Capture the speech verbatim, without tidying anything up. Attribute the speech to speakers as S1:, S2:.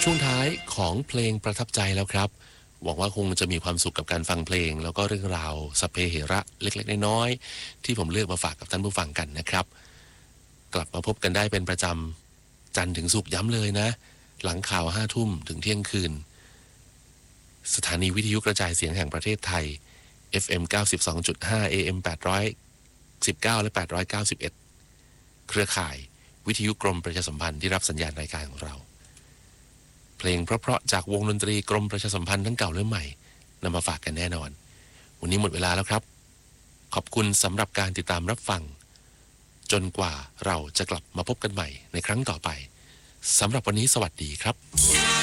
S1: ช่วงท้ายของเพลงประทับใจแล้วครับหวังว่าคงจะมีความสุขกับการฟังเพลงแล้วก็เรื่องราวสัพเพเหระเล็กๆน้อยๆที่ผมเลือกมาฝากกับท่านผู้ฟังกันนะครับกลับมาพบกันได้เป็นประจำจันทร์ถึงศุกร์ย้ำเลยนะหลังข่าวห้าทุ่มถึงเที่ยงคืนสถานีวิทยุกระจายเสียงแห่งประเทศไทย เอฟ เอ็ม เก้าสิบสองจุดห้า เอ เอ็ม แปดร้อยสิบเก้าและแปดร้อยเก้าสิบเอ็ดเครือข่ายวิทยุกรมประชาสัมพันธ์ที่รับสัญญาณรายการของเราเพลงเพราะๆจากวงดนตรีกรมประชาสัมพันธ์ทั้งเก่าและใหม่นำมาฝากกันแน่นอนวันนี้หมดเวลาแล้วครับขอบคุณสำหรับการติดตามรับฟังจนกว่าเราจะกลับมาพบกันใหม่ในครั้งต่อไปสำหรับวันนี้สวัสดีครับ